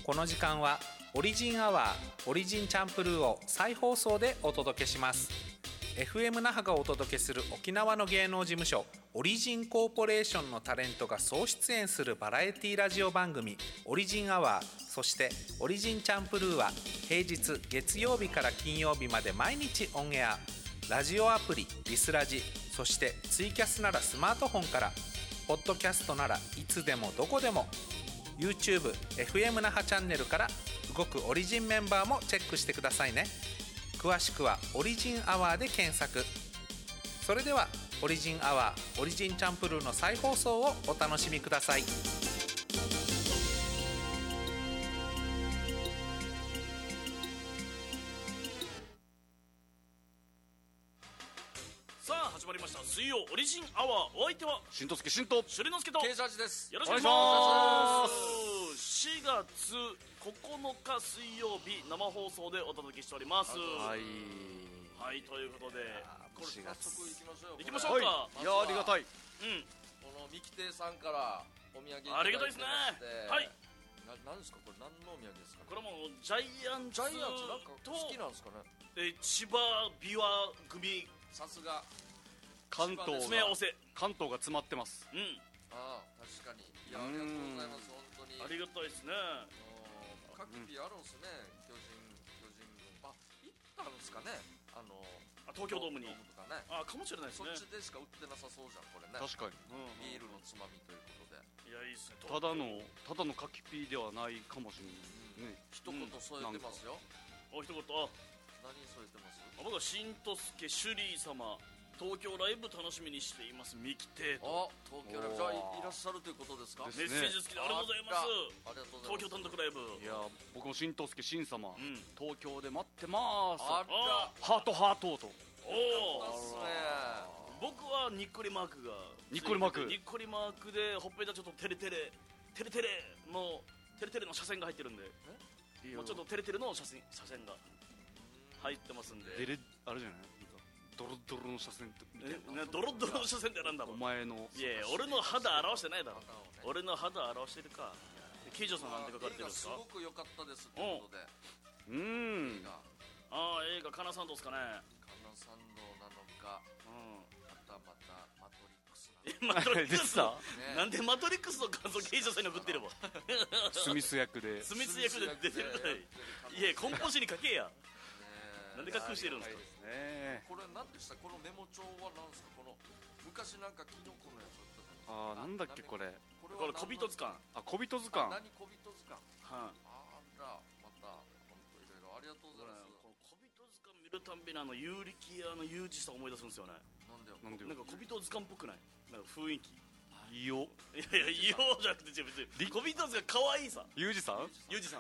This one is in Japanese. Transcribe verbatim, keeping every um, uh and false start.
この時間はオリジンアワーオリジンチャンプルーを再放送でお届けします。 エフエム 那覇がお届けする沖縄の芸能事務所オリジンコーポレーションのタレントが総出演するバラエティラジオ番組オリジンアワー、そしてオリジンチャンプルーは平日月曜日から金曜日まで毎日オンエア。ラジオアプリリスラジ、そしてツイキャスならスマートフォンから、ポッドキャストならいつでもどこでも、 YouTube エフエム 那覇チャンネルから動くオリジンメンバーもチェックしてくださいね。詳しくはオリジンアワーで検索。それではオリジンアワーオリジンチャンプルーの再放送をお楽しみください。 さあ始まりました水曜オリジンアワー。お相手はしんとすけしんとしゅりのすけとケイジャージです。 よろしくお願いします。しがつここのか水曜日生放送でお届けしております。 はいはい、ということでこれ早速行きましょうよ。 行きましょうか。 はい、いやありがたい。 うん、 この三木亭さんからお土産いただあいてまして、 りがたいですね。はいな、なんですかこれ、何のお土産ですかね。 これもジャイアンツジャイアンツなんかと好きなんですかね。 え千葉琵琶組さすが関東が詰め合わせ。 関東が詰まってます。 うんああ確かに。いやありがとうございます。本当にありがたいですね。 各ピあるんですね。巨人巨人軍あ行ったんですかね。あのあ東京ドームにとかね。 あかもしれないですね。 そっちでしか売ってなさそうじゃんこれね。 確かに。 うんビールのつまみということでいやいいですね。 ただのただのカキピーではないかもしれないね。 一言添えてますよ。 お一言あ何添えてます。 僕はしんとすけシュリー様東京ライブ楽しみにしています三木亭とあ東京ライブじゃあいいらっしゃるということですか。 ですメッセージ付きでありがとうございます。 ありがとうございます。 東京単独ライブ。 いや僕もしんとすけしん様、 ん東京で待ってます。 あらあハートハートと。 おおですね。 僕はにっこりマークがにっこりマークにっこりマークでほっぺたちょっとテレテレテレテレのテレテレの車線が入ってるんで、もうちょっとテレテレの車線車線が入ってますんで。 デレあれじゃない？なんかドロドロの車線みたいえな。 ねドロドロの車線ってなんだろおう。 前のいやいや俺の肌表してないだろ。 肌をね俺の肌表してるか。ケイジョさんなんて書かれてるんですか。 映画すごく良かったですということで。 うーん。 映画ああ映画カナサンドですかね。 カナサンドなのかうんまたまたマトリックスなのか。 えマトリックス出てたねなんでマトリックスの感想ケイジョさんに送ってればスミス役で。 スミス役で出てるかい。いや梱包紙に書けや。なんで隠してるんですか。 ねこれ何でした。このメモ帳は何ですか。この昔なんかキノコのやつだったじゃあないーなんだっけこれ。 これこれ小人図鑑。 あ小人図鑑。 鑑。 何小人図鑑。 はあらまた本当いろいろありがとうい。 ございます。 この小人図鑑見るたんびにあの有力屋のユージさん思い出すんですよね。 なんでよ。 なんでよなんか小人図鑑っぽくない。なんか雰囲気。 いいよ。 いやいや、いようじゃなくて、別に小人図鑑可愛いさ。 ユージさん？ ユージさ